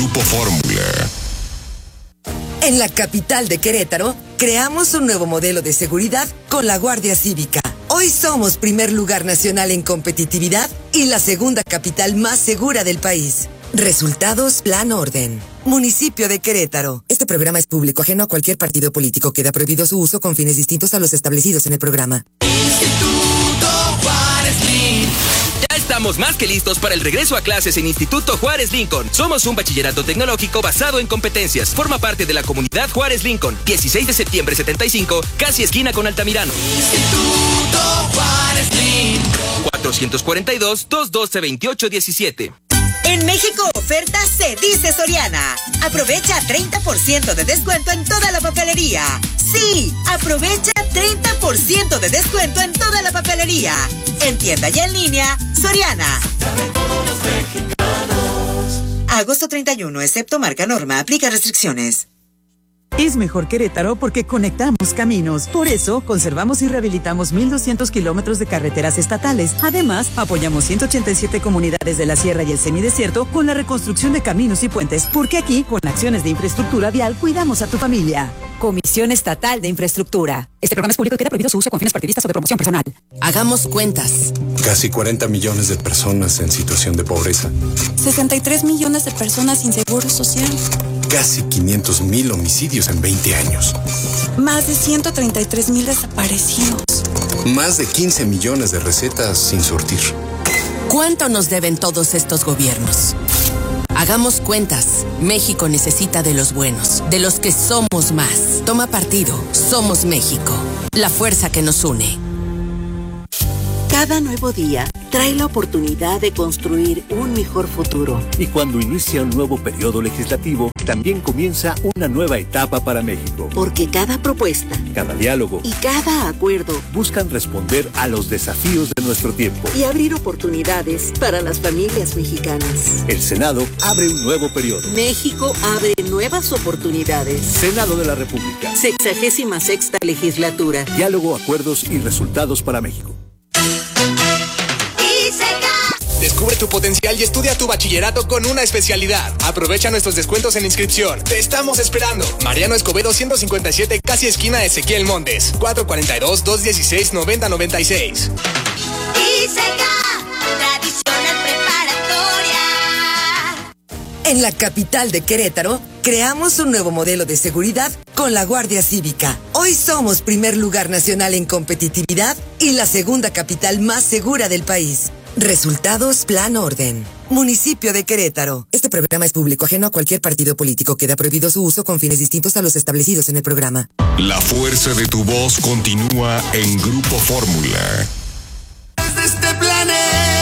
Grupo Fórmula. En la capital de Querétaro, creamos un nuevo modelo de seguridad con la Guardia Cívica. Hoy somos primer lugar nacional en competitividad y la segunda capital más segura del país. Resultados, plan, orden. Municipio de Querétaro. Este programa es público, ajeno a cualquier partido político. Queda prohibido su uso con fines distintos a los establecidos en el programa. Instituto Juárez Lincoln. Ya estamos más que listos para el regreso a clases en Instituto Juárez Lincoln. Somos un bachillerato tecnológico basado en competencias. Forma parte de la comunidad Juárez Lincoln. 16 de septiembre 75, casi esquina con Altamirano. Instituto Juárez Lincoln. 442-212-2817. En México oferta se dice Soriana. Aprovecha 30% de descuento en toda la papelería. Sí, aprovecha 30% de descuento en toda la papelería. En tienda y en línea, Soriana. Agosto 31, excepto marca Norma, aplica restricciones. Es mejor Querétaro porque conectamos caminos. Por eso, conservamos y rehabilitamos 1,200 kilómetros de carreteras estatales. Además, apoyamos 187 comunidades de la sierra y el semidesierto con la reconstrucción de caminos y puentes. Porque aquí, con acciones de infraestructura vial, cuidamos a tu familia. Comisión Estatal de Infraestructura. Este programa es público y queda prohibido su uso con fines partidistas o de promoción personal. Hagamos cuentas. Casi 40 millones de personas en situación de pobreza. 63 millones de personas sin seguro social. Casi 500,000 homicidios en 20 años. Más de 133,000 desaparecidos. Más de 15 millones de recetas sin surtir. ¿Cuánto nos deben todos estos gobiernos? Hagamos cuentas. México necesita de los buenos, de los que somos más. Toma partido. Somos México. La fuerza que nos une. Cada nuevo día trae la oportunidad de construir un mejor futuro. Y cuando inicia un nuevo periodo legislativo, también comienza una nueva etapa para México. Porque cada propuesta, cada diálogo y cada acuerdo buscan responder a los desafíos de nuestro tiempo y abrir oportunidades para las familias mexicanas. El Senado abre un nuevo periodo. México abre nuevas oportunidades. Senado de la República. 66ª legislatura. Diálogo, acuerdos y resultados para México. Descubre tu potencial y estudia tu bachillerato con una especialidad. Aprovecha nuestros descuentos en inscripción. Te estamos esperando. Mariano Escobedo 157, casi esquina Ezequiel Montes. 442-216-9096. Tradicional preparatoria. En la capital de Querétaro, creamos un nuevo modelo de seguridad con la Guardia Cívica. Hoy somos primer lugar nacional en competitividad y la segunda capital más segura del país. Resultados, plan, orden. Municipio de Querétaro. Este programa es público, ajeno a cualquier partido político. Queda prohibido su uso con fines distintos a los establecidos en el programa. La fuerza de tu voz continúa en Grupo Fórmula. Desde este planeta,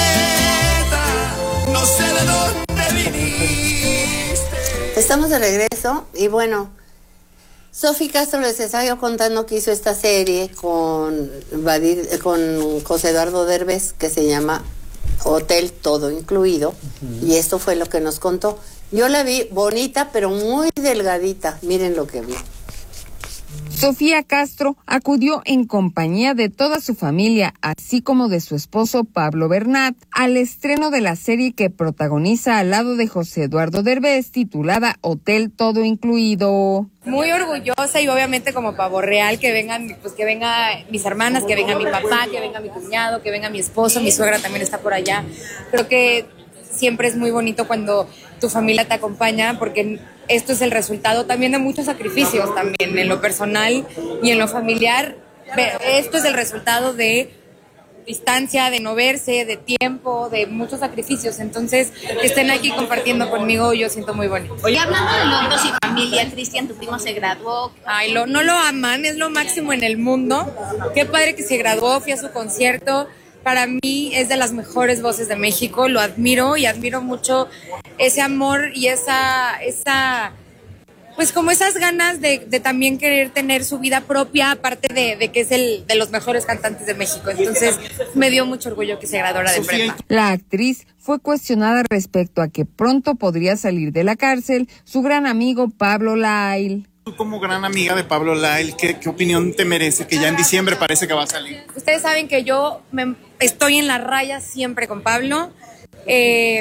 no sé de dónde viniste. Estamos de regreso y bueno, Sofi Castro les estaba yo contando que hizo esta serie con José Eduardo Derbez que se llama Hotel Todo Incluido, y esto fue lo que nos contó. Yo la vi bonita pero muy delgadita, miren lo que vi. Sofía Castro acudió en compañía de toda su familia, así como de su esposo Pablo Bernat, al estreno de la serie que protagoniza al lado de José Eduardo Derbez, titulada Hotel Todo Incluido. Muy orgullosa y obviamente como pavo real que vengan mis hermanas, que venga mi papá, que venga mi cuñado, que venga mi esposo, mi suegra también está por allá. Creo que siempre es muy bonito cuando tu familia te acompaña, porque esto es el resultado también de muchos sacrificios, también en lo personal y en lo familiar. Esto es el resultado de distancia, de no verse, de tiempo, de muchos sacrificios. Entonces, que estén aquí compartiendo conmigo, yo siento muy bonito. Oye, hablando de logros y familia, Cristian, tu primo se graduó. Ay, no lo aman, es lo máximo en el mundo. Qué padre que se graduó, fui a su concierto. Para mí es de las mejores voces de México, lo admiro y admiro mucho ese amor y esa pues como esas ganas de también querer tener su vida propia, aparte de que es de los mejores cantantes de México. Entonces me dio mucho orgullo que se graduara de prepa. La actriz fue cuestionada respecto a que pronto podría salir de la cárcel su gran amigo Pablo Lyle. Tú como gran amiga de Pablo Lyle, ¿qué opinión te merece que ya en diciembre parece que va a salir? Ustedes saben que yo estoy en la raya siempre con Pablo.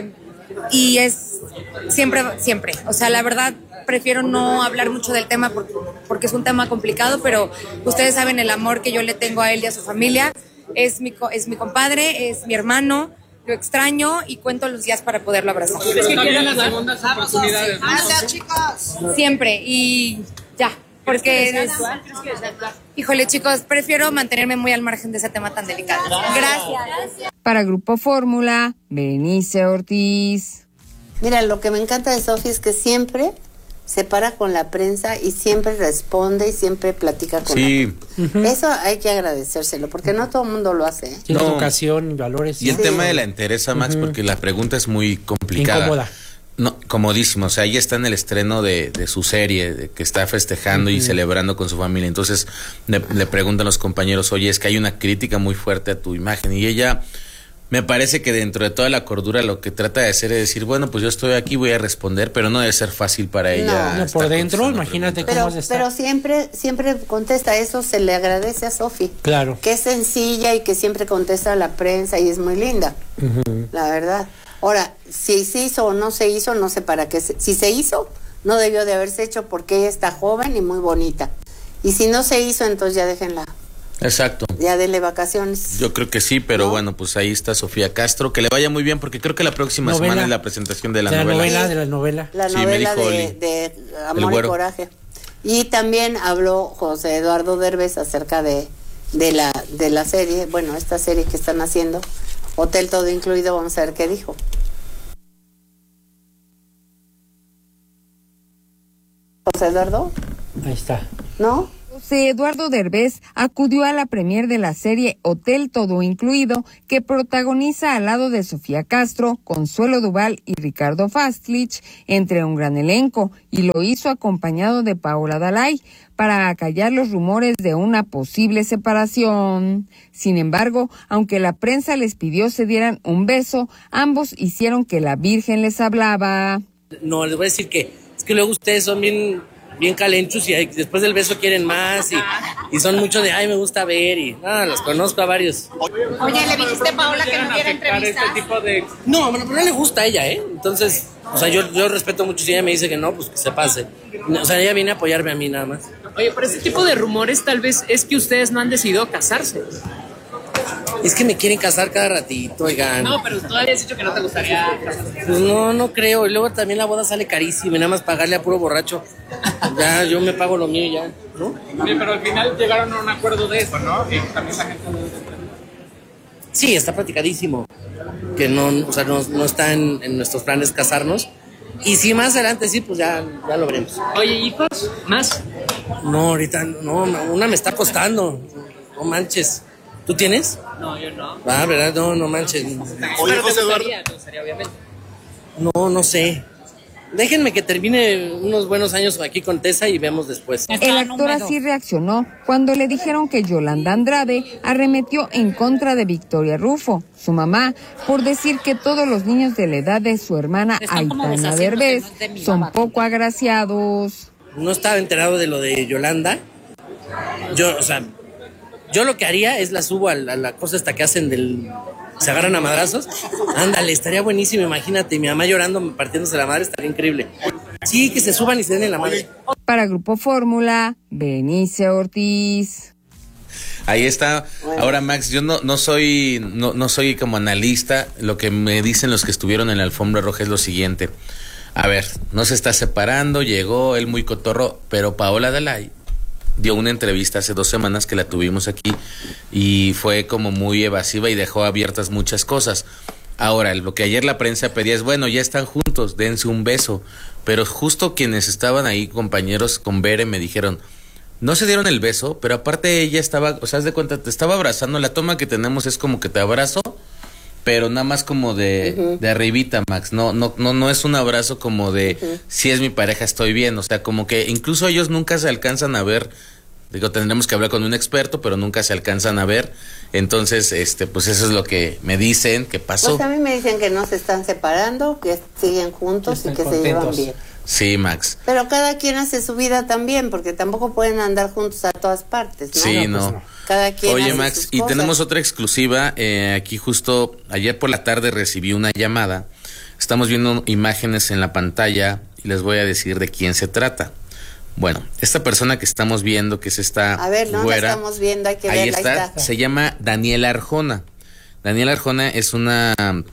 y es siempre, o sea, la verdad prefiero no hablar mucho del tema porque es un tema complicado, pero ustedes saben el amor que yo le tengo a él y a su familia, es mi compadre, es mi hermano, lo extraño y cuento los días para poderlo abrazar. Es que quieren las segundas oportunidades. Gracias, chicos. Siempre, y ya. Porque, híjole chicos, prefiero mantenerme muy al margen de ese tema tan delicado. Gracias. Para Grupo Fórmula, Berenice Ortiz. Mira, lo que me encanta de Sofi es que siempre se para con la prensa y siempre responde y siempre platica con la prensa. Eso hay que agradecérselo, porque no todo el mundo lo hace. Tiene educación, valores. Y el tema de la entereza, Max, porque la pregunta es muy complicada. Incómoda. No, comodísimo, o sea, ella está en el estreno de su serie, que está festejando y celebrando con su familia, entonces le preguntan los compañeros, oye, es que hay una crítica muy fuerte a tu imagen, y ella, me parece que dentro de toda la cordura lo que trata de hacer es decir, bueno, pues yo estoy aquí, voy a responder, pero no debe ser fácil para ella. No, por dentro, imagínate cómo es estar. Pero siempre contesta, eso se le agradece a Sofi. Claro. Que es sencilla y que siempre contesta a la prensa y es muy linda, la verdad. Ahora, si se hizo o no se hizo, no sé para qué. Si se hizo, no debió de haberse hecho porque ella está joven y muy bonita. Y si no se hizo, entonces ya déjenla. Exacto. Ya denle vacaciones. Yo creo que sí, pero bueno, pues ahí está Sofía Castro. Que le vaya muy bien, porque creo que la próxima semana es la presentación de la novela. La sí, novela de Amor y Coraje. Y también habló José Eduardo Derbez acerca de la serie, bueno, esta serie que están haciendo, Hotel Todo Incluido. Vamos a ver qué dijo. José Eduardo. Ahí está. ¿No? José Eduardo Derbez acudió a la premier de la serie Hotel Todo Incluido, que protagoniza al lado de Sofía Castro, Consuelo Duval y Ricardo Fastlich, entre un gran elenco, y lo hizo acompañado de Paola Dalai, para acallar los rumores de una posible separación. Sin embargo, aunque la prensa les pidió se dieran un beso, ambos hicieron que la Virgen les hablaba. No, les voy a decir que es que luego ustedes son bien calenchos y después del beso quieren más y son mucho de, ay, me gusta ver y los conozco a varios. Oye, ¿le dijiste a Paola que no diera entrevistas? No, pero no le gusta a ella, Entonces, o sea, yo respeto mucho si ella me dice que no, pues que se pase. O sea, ella viene a apoyarme a mí nada más. Oye, pero ese tipo de rumores tal vez es que ustedes no han decidido casarse. Es que me quieren casar cada ratito, oigan. No, pero tú habías dicho que no te gustaría casarte. Pues no creo. Y luego también la boda sale carísima y nada más pagarle a puro borracho. Ya, yo me pago lo mío ya, ¿no? Sí, pero al final llegaron a un acuerdo de eso, ¿no? Y también la gente Sí, está platicadísimo. Que no está en nuestros planes casarnos. Y si más adelante sí, pues ya lo veremos. Oye, ¿hijos? ¿Más? No, ahorita no, una me está costando. No manches. ¿Tú tienes? No, yo no. ¿Verdad? No manches. Oye, José Eduardo. Te gustaría, obviamente. No sé. Déjenme que termine unos buenos años aquí con Tessa y vemos después. El actor así reaccionó cuando le dijeron que Yolanda Andrade arremetió en contra de Victoria Rufo, su mamá, por decir que todos los niños de la edad de su hermana Aitana Derbez son poco agraciados. No estaba enterado de lo de Yolanda. Yo lo que haría es la subo a la cosa esta que hacen se agarran a madrazos. Ándale, estaría buenísimo, imagínate, mi mamá llorando, partiéndose la madre, estaría increíble. Sí, que se suban y se den en la madre. Para Grupo Fórmula, Berenice Ortiz. Ahí está. Ahora, Max, yo no soy como analista. Lo que me dicen los que estuvieron en la alfombra roja es lo siguiente. A ver, no se está separando, llegó él muy cotorro, pero Paola Dalai dio una entrevista hace 2 semanas que la tuvimos aquí y fue como muy evasiva y dejó abiertas muchas cosas. Ahora, lo que ayer la prensa pedía es, bueno, ya están juntos, dense un beso. Pero justo quienes estaban ahí, compañeros con Bere, me dijeron, no se dieron el beso, pero aparte ella estaba, o sea, haz de cuenta, te estaba abrazando. La toma que tenemos es como que te abrazo, pero nada más como de arribita, Max. No es un abrazo como de si es mi pareja estoy bien, o sea, como que incluso ellos nunca se alcanzan a ver. Digo, tendremos que hablar con un experto, pero nunca se alcanzan a ver. Entonces, pues eso es lo que me dicen que pasó. Pues a mí me dicen que no se están separando, que siguen juntos y que se llevan bien. Sí, Max. Pero cada quien hace su vida también, porque tampoco pueden andar juntos a todas partes, ¿no? Sí, no. Cada quien Oye, hace Max, sus y cosas. tenemos otra exclusiva. Aquí justo ayer por la tarde recibí una llamada Estamos viendo imágenes en la pantalla y les voy a decir de quién se trata. Bueno, esta persona que estamos viendo, que es esta A ver, no güera, la estamos viendo, hay que ahí verla, está, se llama Daniela Arjona. Daniela Arjona es una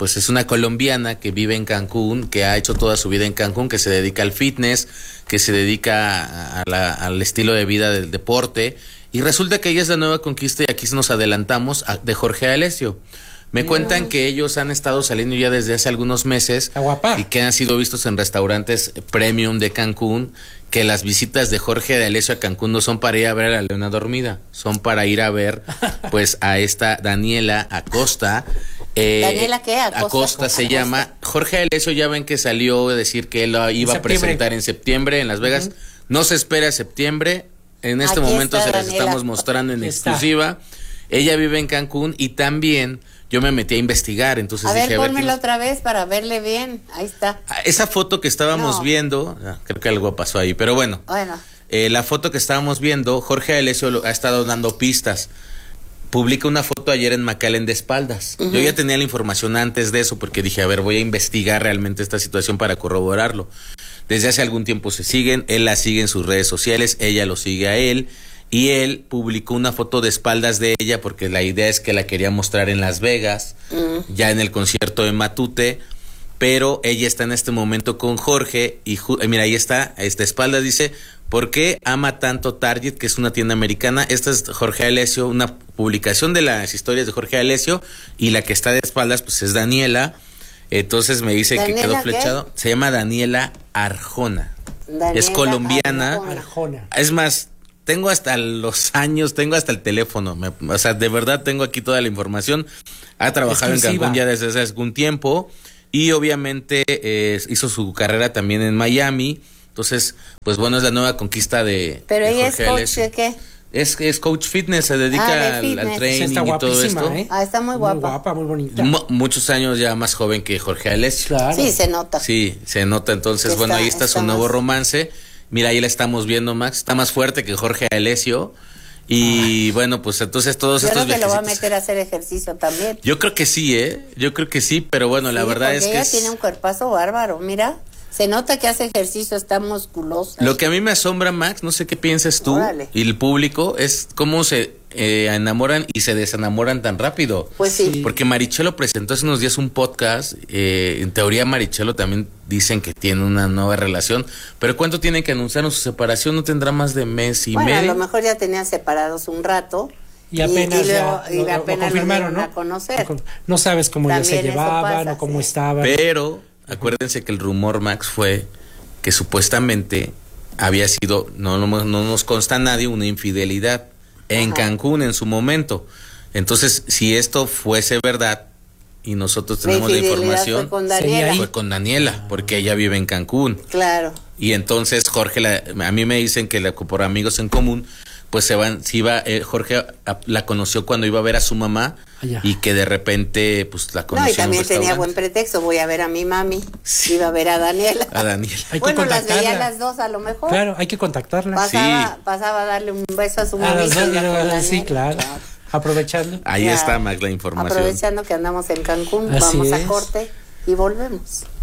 colombiana que vive en Cancún, que ha hecho toda su vida en Cancún, que se dedica al fitness, que se dedica al estilo de vida del deporte, y resulta que ella es la nueva conquista, y aquí nos adelantamos de Jorge Alessio. Me cuentan que ellos han estado saliendo ya desde hace algunos meses y que han sido vistos en restaurantes premium de Cancún, que las visitas de Jorge de Alessio a Cancún no son para ir a ver a la Leona Dormida, son para ir a ver pues a esta Daniela Acosta. ¿Daniela qué? Acosta se llama. Jorge Alessio ya ven que salió a decir que él lo iba a presentar en septiembre en Las Vegas. No se espera septiembre, en este Aquí momento está se las Daniela. estamos mostrando en exclusiva. Ella vive en Cancún y también yo me metí a investigar, entonces A ver, dije, pónmela otra vez para verle bien. Ahí está. esa foto que estábamos viendo, creo que algo pasó ahí, pero bueno, la foto que estábamos viendo, Jorge Alessio ha estado dando pistas. Publica una foto ayer en McAllen de espaldas. Yo ya tenía la información antes de eso porque dije, a ver, voy a investigar realmente esta situación para corroborarlo. Desde hace algún tiempo se siguen, él la sigue en sus redes sociales, ella lo sigue a él. Y él publicó una foto de espaldas de ella porque la idea es que la quería mostrar en Las Vegas, ya en el concierto de Matute, pero ella está en este momento con Jorge y mira, ahí está, esta espaldas dice, ¿por qué ama tanto Target, que es una tienda americana? Esta es Jorge Alessio, una publicación de las historias de Jorge Alessio, y la que está de espaldas pues es Daniela. Entonces me dice que quedó flechado. ¿Qué? Se llama Daniela Arjona. Es colombiana. Arjona. Es más, tengo hasta los años, tengo hasta el teléfono, o sea, de verdad tengo aquí toda la información. Ha trabajado en Cancún ya desde hace algún tiempo y obviamente hizo su carrera también en Miami. Entonces, pues bueno, es la nueva conquista de Pero de ella Jorge es coach Alessio. ¿de qué? Es coach fitness, se dedica al training y todo esto. Está muy guapa. Muy guapa, muy bonita. Muchos años ya más joven que Jorge Alessio. Claro. Sí, se nota. Sí, se nota. Entonces, bueno, ahí está su nuevo romance. Mira, ahí la estamos viendo, Max. Está más fuerte que Jorge Alessio. Y bueno, pues entonces todos Yo estos creo que lo va a viajecitos. meter a hacer ejercicio también. Yo creo que sí, Yo creo que sí, pero bueno, la verdad es que ella tiene un cuerpazo bárbaro, mira. Se nota que hace ejercicio, está musculosa. Lo que a mí me asombra, Max, no sé qué piensas tú y el público, es cómo se enamoran y se desenamoran tan rápido. Pues sí. Porque Marichelo presentó hace unos días un podcast, en teoría Marichelo también dicen que tiene una nueva relación, pero ¿cuánto tienen que anunciar su separación? ¿No tendrá más de mes y medio? A lo mejor ya tenían separados un rato. Y apenas lo confirmaron, ¿no? A conocer. No sabes cómo ya se También eso llevaban pasa, o cómo estaban. Pero acuérdense que el rumor, Max, fue que supuestamente había sido, no nos consta a nadie, una infidelidad en Cancún en su momento. Entonces, si esto fuese verdad y nosotros tenemos la información, fue con Daniela, porque ella vive en Cancún. Claro. Y entonces Jorge, a mí me dicen que por amigos en común, pues Jorge la conoció cuando iba a ver a su mamá y que de repente pues la conoció. No, y también tenía buen pretexto, voy a ver a mi mami, iba a ver a Daniela. A Daniela. Bueno, las veía las dos a lo mejor. Claro, hay que contactarla. Pasaba a darle un beso a su mamá. Sí, claro. Aprovechando. Ahí está, Max, la información. Aprovechando que andamos en Cancún, Así vamos es. a corte y volvemos.